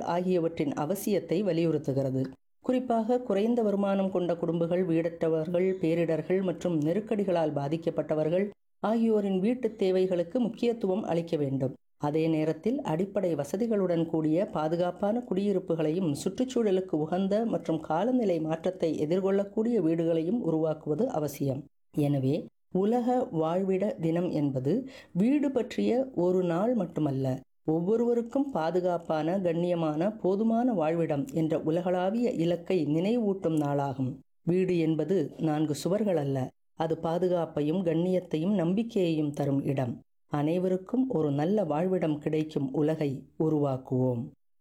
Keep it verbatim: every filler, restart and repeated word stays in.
ஆகியவற்றின் அவசியத்தை வலியுறுத்துகிறது. குறிப்பாக குறைந்த வருமானம் கொண்ட குடும்பங்கள், வீடற்றவர்கள், பேரிடர்கள் மற்றும் நெருக்கடிகளால் பாதிக்கப்பட்டவர்கள் ஆகியோரின் வீட்டுத் தேவைகளுக்கு முக்கியத்துவம் அளிக்க வேண்டும். அதே நேரத்தில் அடிப்படை வசதிகளுடன் கூடிய பாதுகாப்பான குடியிருப்புகளையும், சுற்றுச்சூழலுக்கு உகந்த மற்றும் காலநிலை மாற்றத்தை எதிர்கொள்ளக்கூடிய வீடுகளையும் உருவாக்குவது அவசியம். எனவே உலக வாழ்விட தினம் என்பது வீடு பற்றிய ஒரு நாள் மட்டுமல்ல, ஒவ்வொருவருக்கும் பாதுகாப்பான, கண்ணியமான, போதுமான வாழ்விடம் என்ற உலகளாவிய இலக்கை நினைவூட்டும் நாளாகும். வீடு என்பது நான்கு சுவர்கள் அல்ல, அது பாதுகாப்பையும் கண்ணியத்தையும் நம்பிக்கையையும் தரும் இடம். அனைவருக்கும் ஒரு நல்ல வாழ்விடம் கிடைக்கும் உலகை உருவாக்குவோம்.